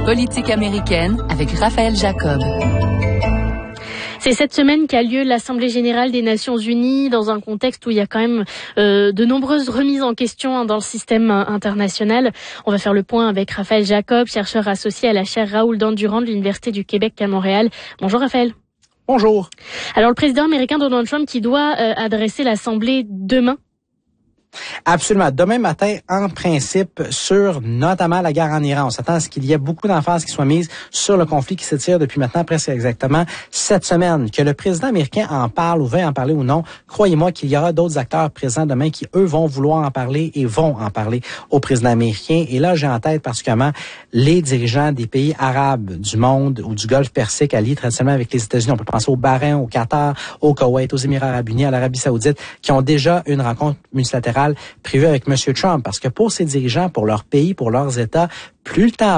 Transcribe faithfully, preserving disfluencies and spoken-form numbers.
politique américaine avec Raphaël Jacob. C'est cette semaine qu'a lieu l'Assemblée générale des Nations unies dans un contexte où il y a quand même euh, de nombreuses remises en question hein, dans le système euh, international. On va faire le point avec Raphaël Jacob, chercheur associé à la chaire Raoul Dandurand de l'Université du Québec à Montréal. Bonjour Raphaël. Bonjour. Alors le président américain Donald Trump qui doit euh, adresser l'Assemblée demain. Absolument. Demain matin, en principe, sur notamment la guerre en Iran. On s'attend à ce qu'il y ait beaucoup d'emphases qui soient mises sur le conflit qui s'étire depuis maintenant presque exactement sept semaines. Que le président américain en parle ou veuille en parler ou non, croyez-moi qu'il y aura d'autres acteurs présents demain qui, eux, vont vouloir en parler et vont en parler au président américain. Et là, j'ai en tête particulièrement les dirigeants des pays arabes du monde ou du Golfe Persique alliés traditionnellement avec les États-Unis. On peut penser au Bahreïn, au Qatar, au Koweït, aux Émirats arabes unis, à l'Arabie saoudite, qui ont déjà une rencontre multilatérale prévu avec M. Trump, parce que pour ces dirigeants, pour leur pays, pour leurs États, plus le temps